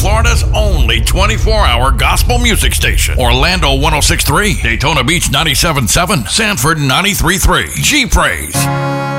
Florida's only 24-hour gospel music station. Orlando 106.3, Daytona Beach 97.7, Sanford 93.3. G-Praise.